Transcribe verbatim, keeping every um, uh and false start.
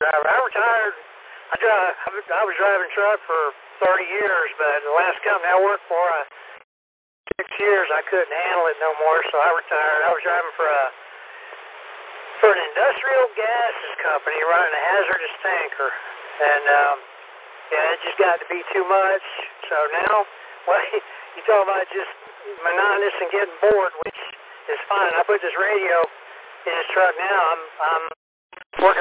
driver. I retired. I drive. I was, I was driving truck for thirty years, but the last company I worked for, I, six years, I couldn't handle it no more, so I retired. I was driving for a for an industrial gases company running a hazardous tanker, and um, yeah, it just got to be too much. So now, well, you talk about just monotonous and getting bored, which is fine. I put this radio in his truck now. I'm I'm working